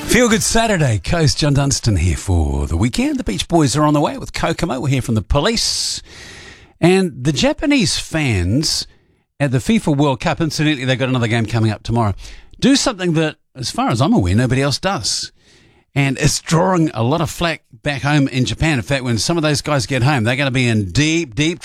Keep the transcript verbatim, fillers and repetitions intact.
Feel Good Saturday. Coast John Dunstan here for the weekend. The Beach Boys are on the way with Kokomo. We're here from the Police. And the Japanese fans at the FIFA World Cup, incidentally, they've got another game coming up tomorrow, do something that, as far as I'm aware, nobody else does. And it's drawing a lot of flack back home in Japan. In fact, when some of those guys get home, they're going to be in deep, deep